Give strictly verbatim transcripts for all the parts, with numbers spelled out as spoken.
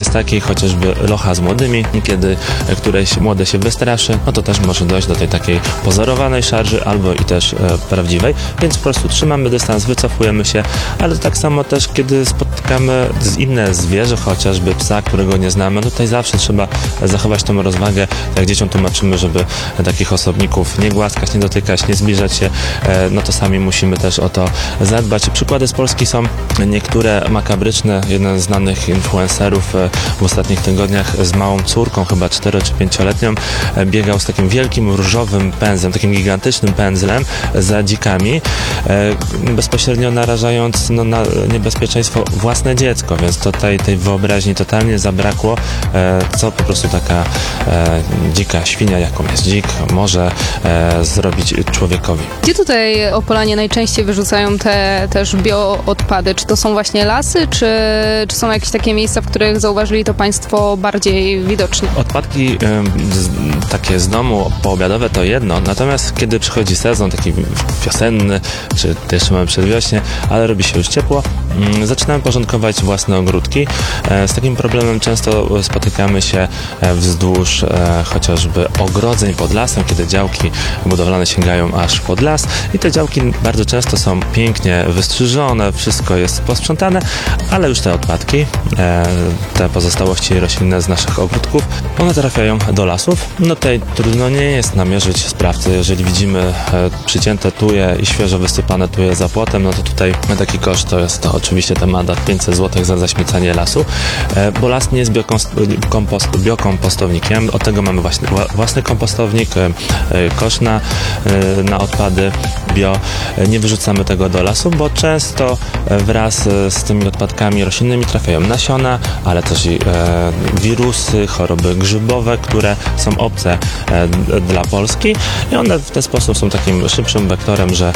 jest taki, chociażby locha z młodymi, kiedy któreś młode się wystraszy, no to też może dojść do tej takiej pozorowanej szarży albo i też e, prawdziwej, więc po prostu trzymamy dystans, wycofujemy się, ale tak samo też, kiedy spotkamy z inne zwierzę, chociażby psa, którego nie znamy, no tutaj zawsze trzeba zachować tą rozwagę, tak jak dzieciom tłumaczymy, żeby takich osobników nie głaskać, nie dotykać, nie zbliżać się, e, no to sami musimy też o to zadbać. Przykłady z Polski są niektóre makabryczne. Jeden z znanych influencerów e, w ostatnich tygodniach z małą córką, chyba cztero czy pięcioletnią, e, biegał z takim wielkim różowym pędzlem, takim gigantycznym pędzlem za dzikami, e, bezpośrednio narażając no, na niebezpieczeństwo własne dziecko, więc tutaj tej wyobraźni totalnie zabrakło, e, co po prostu taka e, dzika świnia, jaką jest dzik, może e, zrobić człowiekowi. Gdzie tutaj Opolanie najczęściej wyrzucają te też bioodpady? Czy to są właśnie lasy, czy, czy są jakieś takie miejsca, w których zauważyli to Państwo bardziej widocznie? Odpadki y, z, takie z domu poobiadowe to jedno, natomiast kiedy przychodzi sezon taki wiosenny, czy jeszcze mamy przedwiośnie, ale robi się już ciepło, y, zaczynamy porządkować własne ogródki. E, z takim problemem często spotykamy się wzdłuż e, chociażby ogrodzeń pod lasem, kiedy działki budowlane sięgają aż pod las i te działki bardzo często są pięknie wystrzyżone, wszystko jest posprzątane, ale już te odpadki, e, te pozostałości roślinne z naszych ogródków, one trafiają do lasów. No tutaj trudno nie jest namierzyć sprawcy. Jeżeli widzimy e, przycięte tuje i świeżo wysypane tuje za płotem, no to tutaj taki koszt to jest to oczywiście ten mandat pięćset złotych za zaśmiecanie lasu, e, bo las nie jest biokompost, biokompostownikiem. Od tego mamy właśnie własny kompostownik, e, kosz na, e, na odpady bio. E, nie wyrzucamy tego do lasu, bo często wraz z tymi odpadkami roślinnymi trafiają nasiona, ale też i e, wirusy, choroby grzybowe, które są obce e, dla Polski i one w ten sposób są takim szybszym wektorem, że e,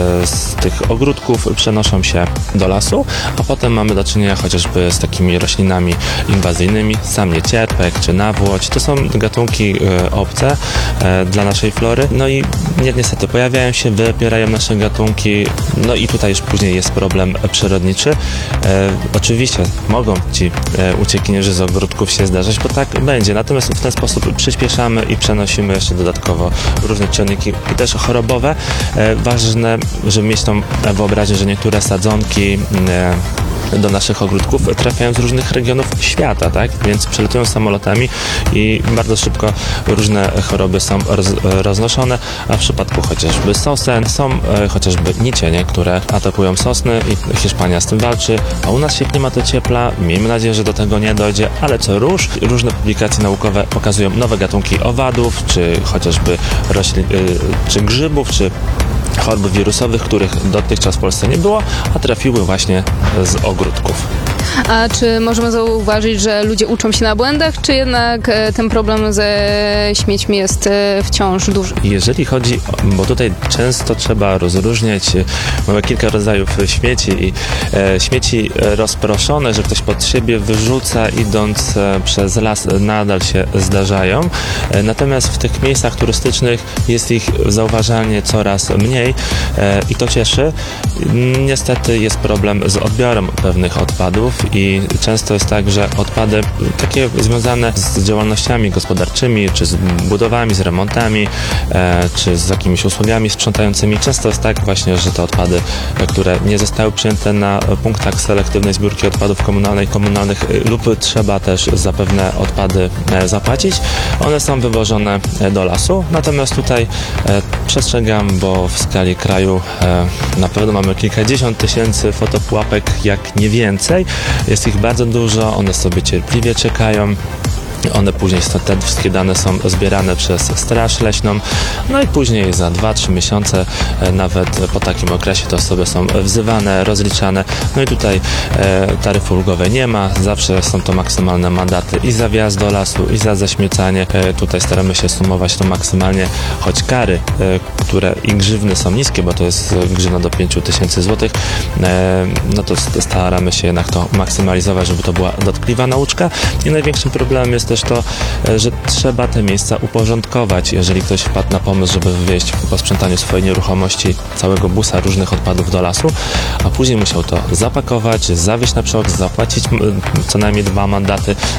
z tych ogródków przenoszą się do lasu, a potem mamy do czynienia chociażby z takimi roślinami inwazyjnymi, sam niecierpek czy nawłoć. To są gatunki e, obce e, dla naszej flory, no i ni niestety pojawiają się, wypierają nasze gatunki, no i tutaj już później jest problem przyrodniczy. E, oczywiście mogą ci e, uciekinierzy z ogródków się zdarzać, bo tak będzie, natomiast w ten sposób przyspieszamy i przenosimy jeszcze dodatkowo różne czynniki i też chorobowe. E, ważne, żeby mieć tą wyobraźnię, że niektóre sadzonki e, do naszych ogródków trafiają z różnych regionów świata, tak? Więc przelatują samolotami i bardzo szybko różne choroby są roz, roznoszone, a w przypadku chociażby sosen są e, chociażby nicienie, które atakują sosny i Hiszpania z tym walczy, a u nas się klimat ociepla, miejmy nadzieję, że do tego nie dojdzie, ale co róż, różne publikacje naukowe pokazują nowe gatunki owadów, czy chociażby roślin, y, czy grzybów, czy chorób wirusowych, których dotychczas w Polsce nie było, a trafiły właśnie z ogródków. A czy możemy zauważyć, że ludzie uczą się na błędach, czy jednak e, ten problem ze śmiećmi jest e, wciąż duży? Jeżeli chodzi, bo tutaj często trzeba rozróżniać, mamy kilka rodzajów śmieci i e, śmieci rozproszone, że ktoś pod siebie wyrzuca idąc e, przez las, nadal się zdarzają, e, natomiast w tych miejscach turystycznych jest ich zauważalnie coraz mniej e, i to cieszy. Niestety jest problem z odbiorem pewnych odpadów i często jest tak, że odpady takie związane z działalnościami gospodarczymi, czy z budowami, z remontami, e, czy z jakimiś usługami sprzątającymi, często jest tak właśnie, że te odpady, które nie zostały przyjęte na punktach selektywnej zbiórki odpadów komunalnej, komunalnych lub trzeba też za pewne odpady e, zapłacić, one są wywożone do lasu, natomiast tutaj e, przestrzegam, bo w skali kraju e, na pewno mamy kilkadziesiąt tysięcy fotopułapek, jak nie więcej. Jest ich bardzo dużo, one sobie cierpliwie czekają. One później, te wszystkie dane są zbierane przez Straż Leśną, no i później za dwa trzy miesiące, nawet po takim okresie te osoby są wzywane, rozliczane. No i tutaj e, taryfy ulgowej nie ma, zawsze są to maksymalne mandaty i za wjazd do lasu, i za zaśmiecanie. E, tutaj staramy się sumować to maksymalnie, choć kary, e, które i grzywny są niskie, bo to jest grzywna do pięciu tysięcy złotych, e, no to staramy się jednak to maksymalizować, żeby to była dotkliwa nauczka. I największym problemem jest też to, że trzeba te miejsca uporządkować. Jeżeli ktoś wpadł na pomysł, żeby wywieźć po sprzątaniu swojej nieruchomości całego busa różnych odpadów do lasu, a później musiał to zapakować, zawieźć na przełog, zapłacić co najmniej dwa mandaty,